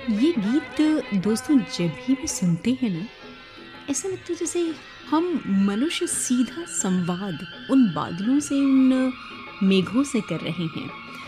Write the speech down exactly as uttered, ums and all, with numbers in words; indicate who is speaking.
Speaker 1: ये गीत दोस्तों जब भी भी सुनते हैं ना, ऐसा लगता है जैसे हम मनुष्य सीधा संवाद उन बादलों से, उन मेघों से कर रहे हैं।